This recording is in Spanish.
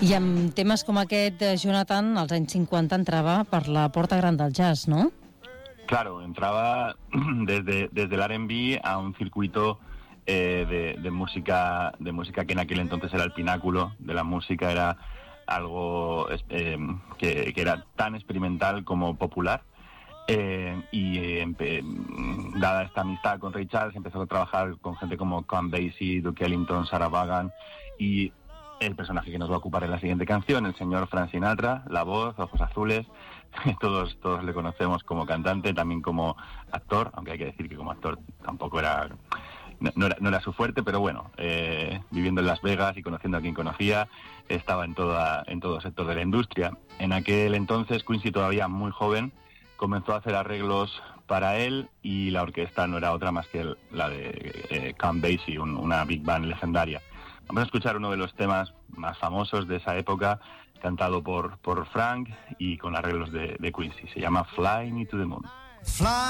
I amb temes com aquest, Jonathan, als anys 50 entrava per la porta gran del jazz, ¿no? Claro, entraba desde el R&B a un circuito de música que en aquel entonces era el pináculo de la música, era algo que era tan experimental como popular. Dada esta amistad con Ray Charles, empezó a trabajar con gente como Count Basie, Duke Ellington, Sarah Vaughan, y el personaje que nos va a ocupar en la siguiente canción, el señor Frank Sinatra, la voz, ojos azules. Todos le conocemos como cantante, también como actor, aunque hay que decir que como actor tampoco no era su fuerte, pero bueno, viviendo en Las Vegas y conociendo a quien conocía, estaba en todo sector de la industria. En aquel entonces, Quincy, todavía muy joven, comenzó a hacer arreglos para él, y la orquesta no era otra más que la de Count Basie, una big band legendaria. Vamos a escuchar uno de los temas más famosos de esa época, cantado por Frank y con arreglos de Quincy. Se llama Fly Me to the Moon. Fly